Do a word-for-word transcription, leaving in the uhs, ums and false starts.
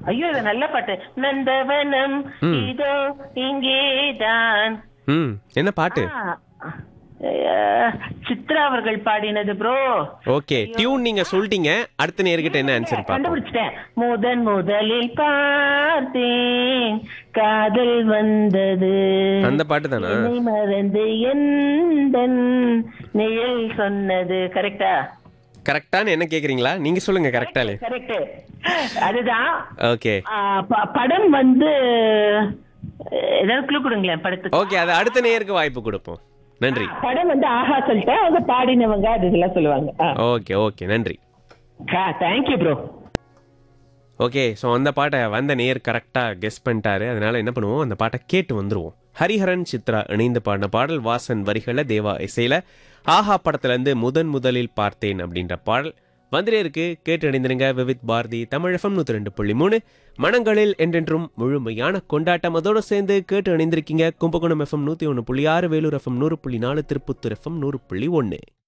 ஐயோ இது நல்ல பாட்டு. நந்தவனம் ம். இதோ இங்கேதான். ம் என்ன பாட்டு? ஆ, அஹ், சித்ரா அவர்கள் பாடினது ப்ரோ. ஓகே, டியூன் நீங்க சொல்லிட்டீங்க. அடுத்த நேர்கிட்ட என்ன ஆன்சர் பார்ப்போம். கண்டுபிடிச்சிட்டேன். முதன் முதலில் பார்த்தேன் காதல் வந்தது, அந்த பாட்டு தானா? என்னை மறந்து எந்தன் நிழல் சொன்னது. கரெக்டா? கரெக்டான்னு என்ன கேக்குறீங்களா? நீங்க சொல்லுங்க கரெக்டாலே. கரெக்ட். அதுதான். ஓகே ஆ, ப- படம் வந்து ஏதாவது குழு கொடுங்களேன் படத்துக்கு. ஓகே, அது அடுத்த நேருக்கு வாய்ப்பு கொடுப்போம். நன்றி. படம் வந்து ஆஹா சொல்லிட்டேன், அவங்க பாடினவங்க அது இதெல்லாம் சொல்லுவாங்க. ஓகே ஓகே நன்றி. Thank you bro. ஓகே, ஸோ அந்த பாட்டை வந்த நேர் கரெக்டாக கெஸ் பண்ணிட்டாரு. அதனால என்ன பண்ணுவோம், அந்த பாட்டை கேட்டு வந்துருவோம். ஹரிஹரன் சித்ரா இணைந்து பாடின பாடல், வாசன் வரிகளை, தேவா இசையில, ஆஹா படத்துலேருந்து முதன் முதலில் பார்த்தேன் அப்படின்ற பாடல் வந்துட்டே இருக்கு. கேட்டு இணைந்திருங்க. விவித் பாரதி தமிழ் எஃப்எம் நூற்றி ரெண்டு புள்ளி மூணு மனங்களில் என்றென்றும் முழுமையான கொண்டாட்டம். அதோடு சேர்ந்து கேட்டு இணைந்திருக்கீங்க கும்பகோணம் எஃப்எம் நூற்றி ஒன்று புள்ளி ஆறு, வேலூர் எஃப்எம் நூறு புள்ளி நாலு, திருப்பத்தூர் எஃப்எம் நூறு புள்ளி ஒன்று.